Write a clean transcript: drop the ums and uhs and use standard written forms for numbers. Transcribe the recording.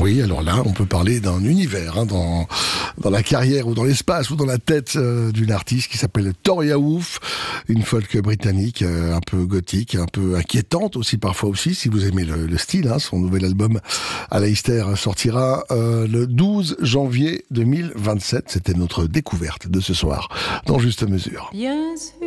Oui, alors là, on peut parler d'un univers, dans la carrière ou dans l'espace ou dans la tête d'une artiste qui s'appelle Toria Wolf, une folk britannique un peu gothique, un peu inquiétante aussi parfois aussi, si vous aimez le style. Son nouvel album à Leicester sortira le 12 janvier 2027. C'était notre découverte de ce soir, dans Juste Mesure. Bien sûr.